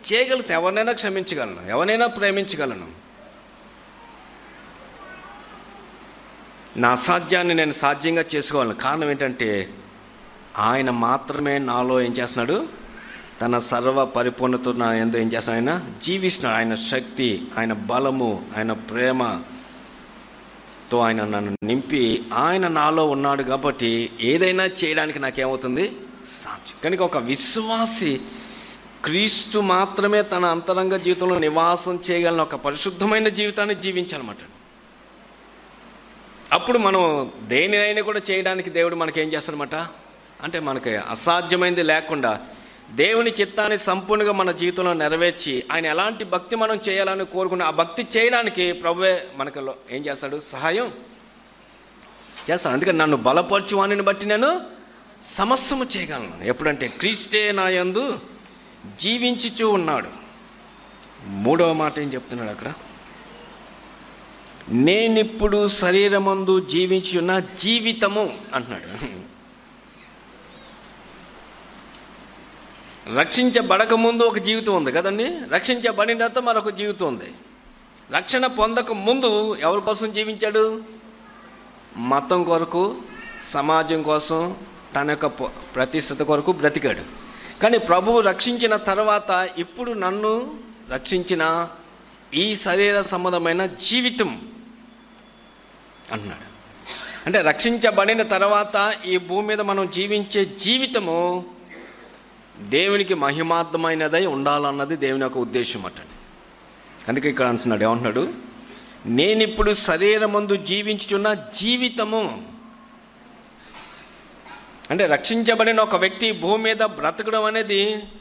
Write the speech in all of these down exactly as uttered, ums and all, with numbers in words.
చేయగలిగితే ఎవరినైనా క్షమించగలను, ఎవరినైనా ప్రేమించగలను. నా అసాధ్యాన్ని నేను సాధ్యంగా చేసుకోగలను. కారణం ఏంటంటే ఆయన మాత్రమే నాలో ఏం చేస్తున్నాడు, తన సర్వ పరిపూర్ణతో నా యందు ఏం చేస్తున్నాడు, ఆయన జీవిస్తున్నాడు. ఆయన శక్తి, ఆయన బలము, ఆయన ప్రేమతో ఆయన నన్ను నింపి ఆయన నాలో ఉన్నాడు కాబట్టి ఏదైనా చేయడానికి నాకేమవుతుంది, సాధ్యం. కనుక ఒక విశ్వాసి క్రీస్తు మాత్రమే తన అంతరంగ జీవితంలో నివాసం చేయగలిగిన ఒక పరిశుద్ధమైన జీవితాన్ని జీవించాలన్నమాట. అప్పుడు మనం దేనినైనా కూడా చేయడానికి దేవుడు మనకేం చేస్తాడనమాట, అంటే మనకి అసాధ్యమైనది లేకుండా దేవుని చిత్తాన్ని సంపూర్ణంగా మన జీవితంలో నెరవేర్చి ఆయన ఎలాంటి భక్తి మనం చేయాలని కోరుకున్న ఆ భక్తి చేయడానికి ప్రభువే మనకు ఏం చేస్తాడు, సహాయం చేస్తాడు. అందుకని నన్ను బలపరచువానిని బట్టి నేను సమస్తము చేయగలను. ఎప్పుడంటే క్రీస్తే నా యందు జీవించుచూ ఉన్నాడు. మూడవ మాట ఏం చెప్తున్నాడు అక్కడ, నేనిప్పుడు శరీరమందు జీవించి ఉన్న జీవితము అంటున్నాడు. రక్షించబడక ముందు ఒక జీవితం ఉంది కదండి, రక్షించబడిన తర్వాత మరొక జీవితం ఉంది. రక్షణ పొందక ముందు ఎవరి కోసం జీవించాడు, మతం కొరకు, సమాజం కోసం, తన యొక్క ప్రతిష్టత కొరకు బ్రతికాడు. కానీ ప్రభువు రక్షించిన తర్వాత ఇప్పుడు నన్ను రక్షించిన ఈ శరీర సంబంధమైన జీవితం అన్నాడు. అంటే రక్షించబడిన తర్వాత ఈ భూమి మీద మనం జీవించే జీవితము దేవునికి మహిమార్థమైనదై ఉండాలన్నది దేవుని యొక్క ఉద్దేశం అట. అందుకే ఇక్కడ అంటున్నాడు, ఏమంటున్నాడు, నేనిప్పుడు శరీరమందు జీవించుచున్న జీవితము. అంటే రక్షించబడిన ఒక వ్యక్తి భూమి మీద బ్రతకడం అనేది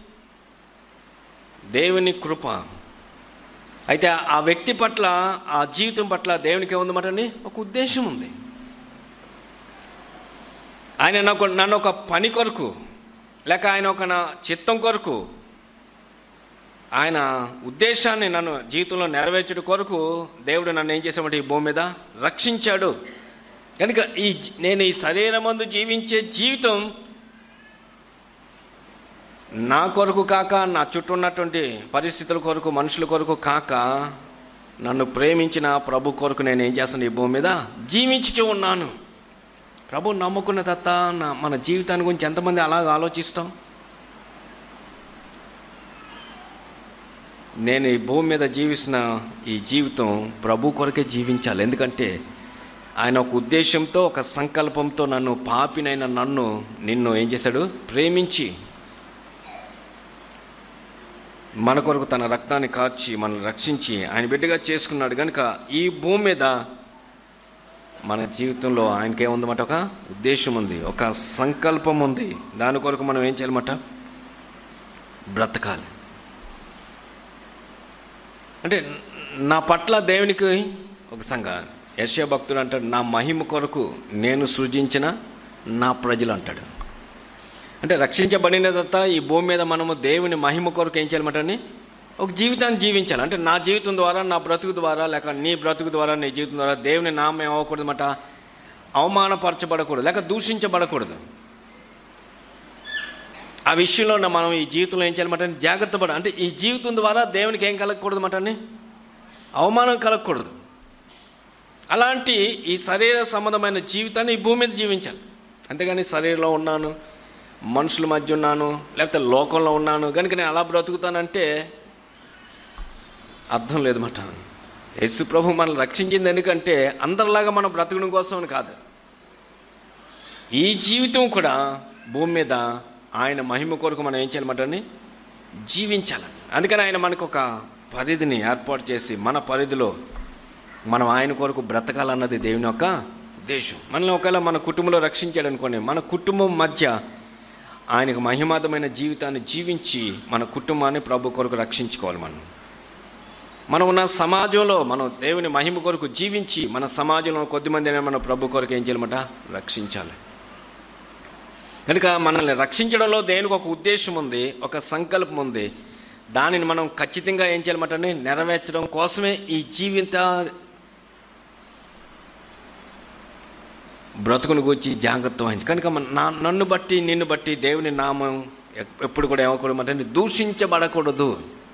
దేవుని కృప. అయితే ఆ వ్యక్తి పట్ల, ఆ జీవితం పట్ల దేవునికి ఏముందన్నమాట అండి, ఒక ఉద్దేశం ఉంది. ఆయన నాకు నన్ను ఒక పని కొరకు, లేక ఆయన ఒక నా చిత్తం కొరకు, ఆయన ఉద్దేశాన్ని నన్ను జీవితంలో నెరవేర్చడం కొరకు దేవుడు నన్ను ఏం చేశామంటే ఈ భూమి మీద రక్షించాడు. కనుక ఈ నేను ఈ శరీరమందు జీవించే జీవితం నా కొరకు కాక, నా చుట్టూ ఉన్నటువంటి పరిస్థితుల కొరకు, మనుషుల కొరకు కాక, నన్ను ప్రేమించిన ప్రభు కొరకు నేను ఏం చేస్తాను, ఈ భూమి మీద జీవించుతూ ఉన్నాను. ప్రభు నమ్ముకున్న తత్త నా మన జీవితాన్ని గురించి ఎంతమంది అలాగ ఆలోచిస్తాం? నేను ఈ భూమి మీద జీవిస్తున్న ఈ జీవితం ప్రభు కొరకే జీవించాలి. ఎందుకంటే ఆయన ఒక ఉద్దేశంతో, ఒక సంకల్పంతో నన్ను, పాపినైన నన్ను, నిన్ను ఏం చేశాడు, ప్రేమించి మన కొరకు తన రక్తాన్ని కార్చి మనల్ని రక్షించి ఆయన బిడ్డగా చేసుకున్నాడు. కనుక ఈ భూమి మీద మన జీవితంలో ఆయనకేముందన్నమాట, ఒక ఉద్దేశం ఉంది, ఒక సంకల్పం ఉంది. దాని కొరకు మనం ఏం చేయాలన్నమాట, బ్రతకాలి. అంటే నా పట్ల దేవునికి ఒక సంఘ యెషయా భక్తుడు అంటాడు, నా మహిమ కొరకు నేను సృజించిన నా ప్రజలు అంటాడు. అంటే రక్షించబడిన తర్వాత ఈ భూమి మీద మనము దేవుని మహిమ కొరకు ఏం చేయాలన్నమాట అండి, ఒక జీవితాన్ని జీవించాలి. అంటే నా జీవితం ద్వారా, నా బ్రతుకు ద్వారా, లేక నీ బ్రతుకు ద్వారా, నీ జీవితం ద్వారా దేవుని నామం ఏమవకూడదు అన్నమాట, అవమానపరచబడకూడదు, లేక దూషించబడకూడదు. ఆ విషయంలో మనం ఈ జీవితంలో ఏం చేయాలన్నమాట, జాగ్రత్త పడాలి. అంటే ఈ జీవితం ద్వారా దేవునికి ఏం కలగకూడదు అన్నమాట అండి, అవమానం కలగకూడదు. అలాంటి ఈ శరీర సంబంధమైన జీవితాన్ని ఈ భూమి మీద జీవించాలి. అంతేగాని శరీరంలో ఉన్నాను, మనుషుల మధ్య ఉన్నాను, లేకపోతే లోకంలో ఉన్నాను కనుక నేను అలా బ్రతుకుతానంటే అర్థం లేదన్నమాట. యేసు ప్రభు మనల్ని రక్షించింది ఎందుకంటే అందరిలాగా మనం బ్రతకడం కోసం అని కాదు. ఈ జీవితం కూడా భూమి మీద ఆయన మహిమ కొరకు మనం ఏం చేయాలన్నమాట అని జీవించాలి. అందుకని ఆయన మనకు ఒక పరిధిని ఏర్పాటు చేసి మన పరిధిలో మనం ఆయన కొరకు బ్రతకాలన్నది దేవుని యొక్క ఉద్దేశం. మనల్ని ఒకవేళ మన కుటుంబంలో రక్షించాడు అనుకోండి, మన కుటుంబం మధ్య ఆయనకు మహిమార్థమైన జీవితాన్ని జీవించి మన కుటుంబాన్ని ప్రభు కొరకు రక్షించుకోవాలి. మనం మనం ఉన్న సమాజంలో మనం దేవుని మహిమ కొరకు జీవించి మన సమాజంలో కొద్దిమంది అయినా మన ప్రభు కొరకు ఏం చేయాలన్నమాట, రక్షించాలి. కనుక మనల్ని రక్షించడంలో దేవునికి ఒక ఉద్దేశం ఉంది, ఒక సంకల్పం ఉంది. దానిని మనం ఖచ్చితంగా ఏం చేయాలన్నమాట, నెరవేర్చడం కోసమే ఈ జీవిత బ్రతుకును గురించి జాగ్రత్త వహించి. కనుక నా నన్ను బట్టి, నిన్ను బట్టి దేవుని నామం ఎప్పుడు కూడా ఏమకూడదు అంటే దూషించబడకూడదు.